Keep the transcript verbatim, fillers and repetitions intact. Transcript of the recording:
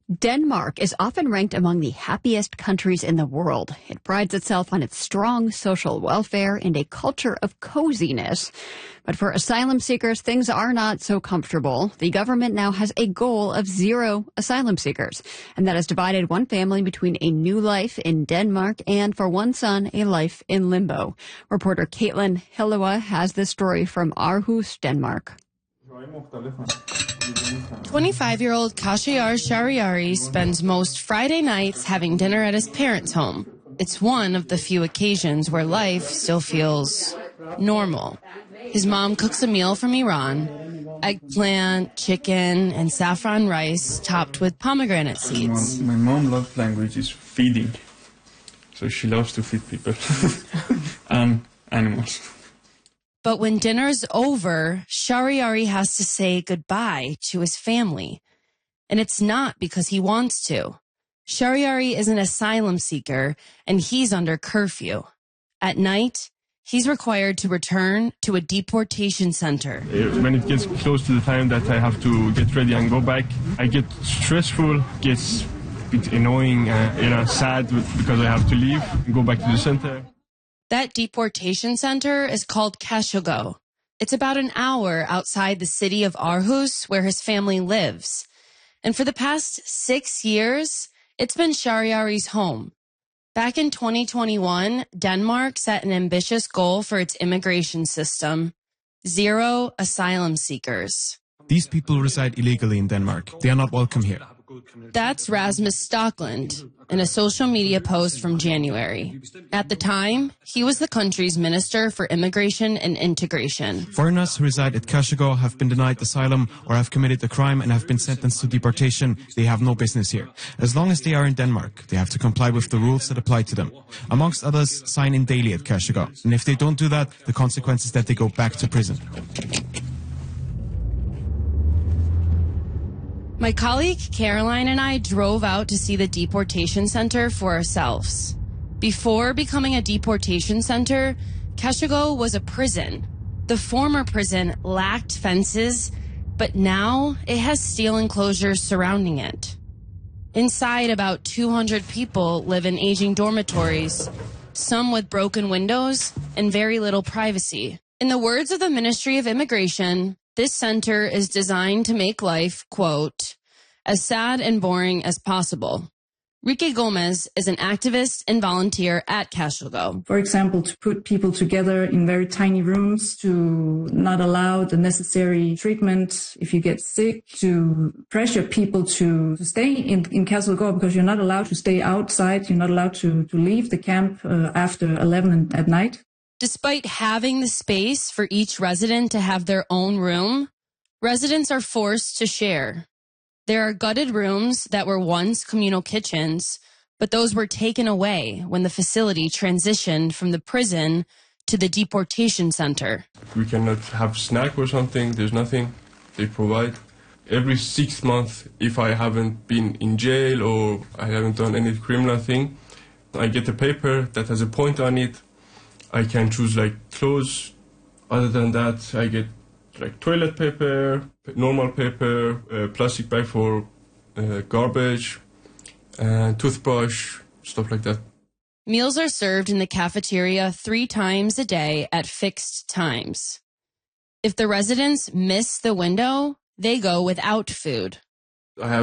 Denmark is often ranked among the happiest countries in the world. It prides itself on its strong social welfare and a culture of coziness. But for asylum seekers, things are not so comfortable. The government now has a goal of zero asylum seekers, and that has divided one family between a new life in Denmark and, for one son, a life in limbo. Reporter Caitlin Hilloa has this story from Aarhus, Denmark. twenty-five-year-old Kashiar Shariari spends most Friday nights having dinner at his parents' home. It's one of the few occasions where life still feels normal. His mom cooks a meal from Iran, eggplant, chicken, and saffron rice topped with pomegranate seeds. My, my mom loves language is feeding, so she loves to feed people and animals. But when dinner's over, Shariari has to say goodbye to his family. And it's not because he wants to. Shariari is an asylum seeker, and he's under curfew. At night, he's required to return to a deportation center. When it gets close to the time that I have to get ready and go back, I get stressful, gets a bit annoying, uh, you know, sad because I have to leave and go back to the center. That deportation center is called Kashogo. It's about an hour outside the city of Aarhus, where his family lives. And for the past six years, it's been Shariari's home. Back in twenty twenty-one, Denmark set an ambitious goal for its immigration system: zero asylum seekers. These people reside illegally in Denmark. They are not welcome here. That's Rasmus Stockland in a social media post from January. At the time, he was the country's Minister for Immigration and Integration. Foreigners who reside at Kashogo have been denied asylum or have committed a crime and have been sentenced to deportation. They have no business here. As long as they are in Denmark, they have to comply with the rules that apply to them. Amongst others, sign in daily at Kashogo. And if they don't do that, the consequence is that they go back to prison. My colleague Caroline and I drove out to see the deportation center for ourselves. Before becoming a deportation center, Kashogo was a prison. The former prison lacked fences, but now it has steel enclosures surrounding it. Inside, about two hundred people live in aging dormitories, some with broken windows and very little privacy. In the words of the Ministry of Immigration, this center is designed to make life, quote, as sad and boring as possible. Rique Gomez is an activist and volunteer at Kashogo. For example, to put people together in very tiny rooms, to not allow the necessary treatment if you get sick, to pressure people to, to stay in, in Kashogo because you're not allowed to stay outside, you're not allowed to, to leave the camp uh, after eleven at night. Despite having the space for each resident to have their own room, residents are forced to share. There are gutted rooms that were once communal kitchens, but those were taken away when the facility transitioned from the prison to the deportation center. We cannot have snack or something. There's nothing they provide. Every six months, if I haven't been in jail or I haven't done any criminal thing, I get a paper that has a point on it. I can choose like clothes. Other than that, I get like toilet paper, normal paper, uh, plastic bag for uh, garbage, and toothbrush, stuff like that. Meals are served in the cafeteria three times a day at fixed times. If the residents miss the window, they go without food. I have